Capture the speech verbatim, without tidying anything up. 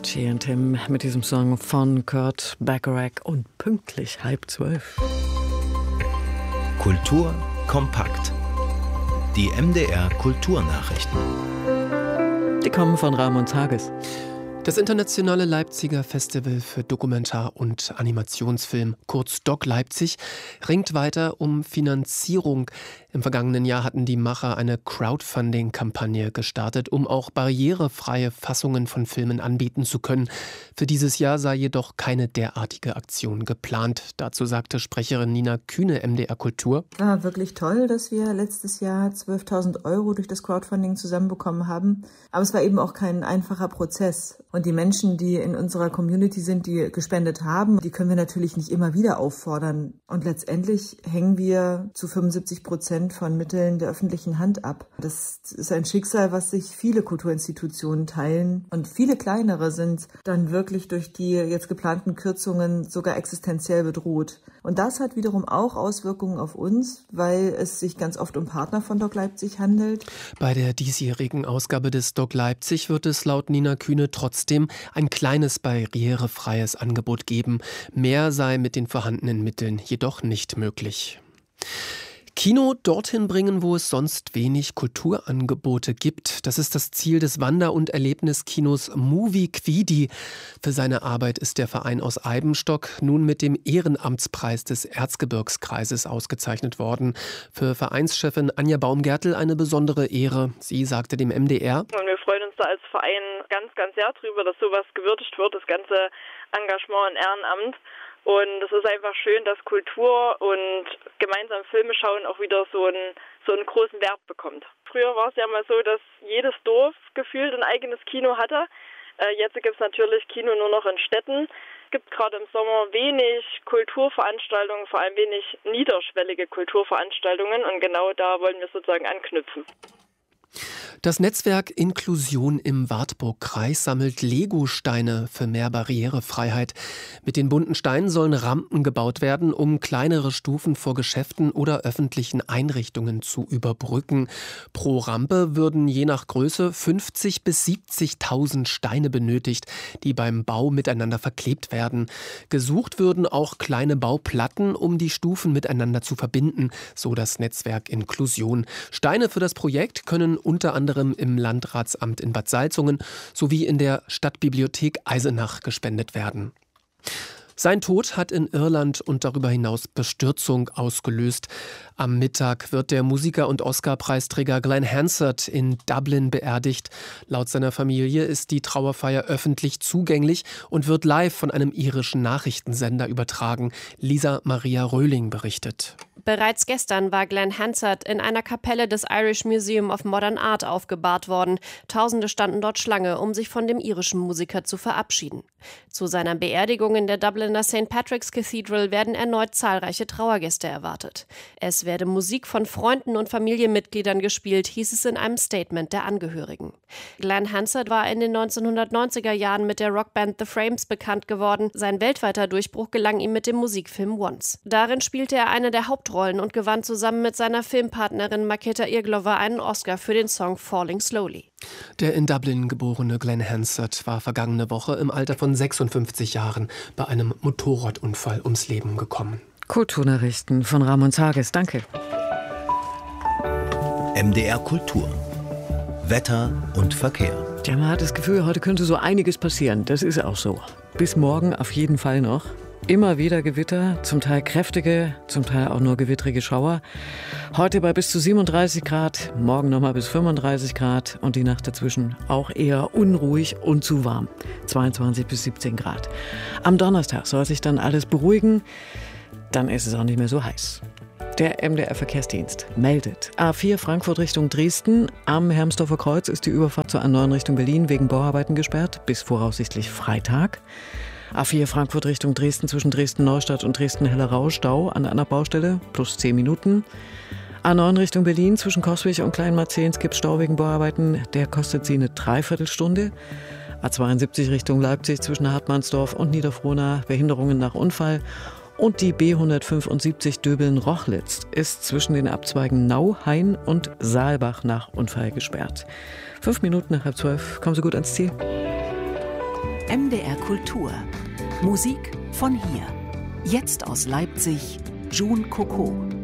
Chi und Tim mit diesem Song von Kurt Bacharach und pünktlich halb zwölf. Kultur kompakt. Die M D R Kulturnachrichten. Die kommen von Ramon Tages. Das internationale Leipziger Festival für Dokumentar- und Animationsfilm, kurz Doc Leipzig, ringt weiter um Finanzierung. Im vergangenen Jahr hatten die Macher eine Crowdfunding-Kampagne gestartet, um auch barrierefreie Fassungen von Filmen anbieten zu können. Für dieses Jahr sei jedoch keine derartige Aktion geplant. Dazu sagte Sprecherin Nina Kühne, M D R Kultur. War wirklich toll, dass wir letztes Jahr zwölftausend Euro durch das Crowdfunding zusammenbekommen haben. Aber es war eben auch kein einfacher Prozess. Und die Menschen, die in unserer Community sind, die gespendet haben, die können wir natürlich nicht immer wieder auffordern. Und letztendlich hängen wir zu fünfundsiebzig Prozent von Mitteln der öffentlichen Hand ab. Das ist ein Schicksal, was sich viele Kulturinstitutionen teilen. Und viele kleinere sind dann wirklich durch die jetzt geplanten Kürzungen sogar existenziell bedroht. Und das hat wiederum auch Auswirkungen auf uns, weil es sich ganz oft um Partner von Doc Leipzig handelt. Bei der diesjährigen Ausgabe des Doc Leipzig wird es laut Nina Kühne trotzdem ein kleines barrierefreies Angebot geben. Mehr sei mit den vorhandenen Mitteln jedoch nicht möglich. Kino dorthin bringen, wo es sonst wenig Kulturangebote gibt. Das ist das Ziel des Wander- und Erlebniskinos Movie Quidi. Für seine Arbeit ist der Verein aus Eibenstock nun mit dem Ehrenamtspreis des Erzgebirgskreises ausgezeichnet worden. Für Vereinschefin Anja Baumgärtel eine besondere Ehre. Sie sagte dem M D R: Und wir freuen uns da als Verein ganz, ganz sehr drüber, dass sowas gewürdigt wird, das ganze Engagement und Ehrenamt. Und es ist einfach schön, dass Kultur und gemeinsam Filme schauen auch wieder so einen, so einen großen Wert bekommt. Früher war es ja mal so, dass jedes Dorf gefühlt ein eigenes Kino hatte. Äh, jetzt gibt es natürlich Kino nur noch in Städten. Es gibt gerade im Sommer wenig Kulturveranstaltungen, vor allem wenig niederschwellige Kulturveranstaltungen. Und genau da wollen wir sozusagen anknüpfen. Das Netzwerk Inklusion im Wartburgkreis sammelt Lego-Steine für mehr Barrierefreiheit. Mit den bunten Steinen sollen Rampen gebaut werden, um kleinere Stufen vor Geschäften oder öffentlichen Einrichtungen zu überbrücken. Pro Rampe würden je nach Größe fünfzigtausend bis siebzigtausend Steine benötigt, die beim Bau miteinander verklebt werden. Gesucht würden auch kleine Bauplatten, um die Stufen miteinander zu verbinden, so das Netzwerk Inklusion. Steine für das Projekt können unter anderem im Landratsamt in Bad Salzungen sowie in der Stadtbibliothek Eisenach gespendet werden. Sein Tod hat in Irland und darüber hinaus Bestürzung ausgelöst. Am Mittag wird der Musiker und Oscar-Preisträger Glenn Hansard in Dublin beerdigt. Laut seiner Familie ist die Trauerfeier öffentlich zugänglich und wird live von einem irischen Nachrichtensender übertragen. Lisa Maria Röhling berichtet. Bereits gestern war Glenn Hansard in einer Kapelle des Irish Museum of Modern Art aufgebahrt worden. Tausende standen dort Schlange, um sich von dem irischen Musiker zu verabschieden. Zu seiner Beerdigung in der Dubliner Saint Patrick's Cathedral werden erneut zahlreiche Trauergäste erwartet. Es werde Musik von Freunden und Familienmitgliedern gespielt, hieß es in einem Statement der Angehörigen. Glenn Hansard war in den neunzehnhundertneunziger Jahren mit der Rockband The Frames bekannt geworden. Sein weltweiter Durchbruch gelang ihm mit dem Musikfilm Once. Darin spielte er eine der Hauptrollen und gewann zusammen mit seiner Filmpartnerin Maketa Irglova einen Oscar für den Song Falling Slowly. Der in Dublin geborene Glenn Hansard war vergangene Woche im Alter von sechsundfünfzig Jahren bei einem Motorradunfall ums Leben gekommen. Kulturnachrichten von Ramon Tages. Danke. M D R Kultur. Wetter und Verkehr. Ja, man hat das Gefühl, heute könnte so einiges passieren. Das ist auch so. Bis morgen auf jeden Fall noch. Immer wieder Gewitter, zum Teil kräftige, zum Teil auch nur gewittrige Schauer. Heute bei bis zu siebenunddreißig Grad, morgen nochmal bis fünfunddreißig Grad und die Nacht dazwischen auch eher unruhig und zu warm. zweiundzwanzig bis siebzehn Grad. Am Donnerstag soll sich dann alles beruhigen, dann ist es auch nicht mehr so heiß. Der M D R-Verkehrsdienst meldet. A vier Frankfurt Richtung Dresden. Am Hermsdorfer Kreuz ist die Überfahrt zur A neun Richtung Berlin wegen Bauarbeiten gesperrt, bis voraussichtlich Freitag. A vier Frankfurt Richtung Dresden zwischen Dresden-Neustadt und Dresden-Hellerau Stau an einer Baustelle, plus zehn Minuten. A neun Richtung Berlin zwischen Coswig und Kleinmarzehns gibt Stau wegen Bauarbeiten, der kostet Sie eine Dreiviertelstunde. A zweiundsiebzig Richtung Leipzig zwischen Hartmannsdorf und Niederfrohna, Behinderungen nach Unfall. Und die B hundertfünfundsiebzig Döbeln-Rochlitz ist zwischen den Abzweigen Nauhain und Saalbach nach Unfall gesperrt. Fünf Minuten nach halb zwölf, kommen Sie gut ans Ziel. M D R Kultur. Musik von hier. Jetzt aus Leipzig, June Coco.